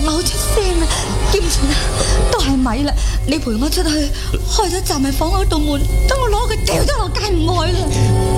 嘔出聲啊！兼且啊，都係咪啦？你陪我出去，開咗閘咪房嗰道門，等我攞佢掉咗落街唔愛啦！